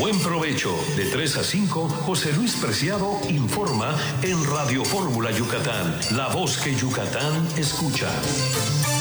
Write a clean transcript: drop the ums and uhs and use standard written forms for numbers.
Buen provecho. De 3 a 5, José Luis Preciado informa en Radio Fórmula Yucatán, la voz que Yucatán escucha.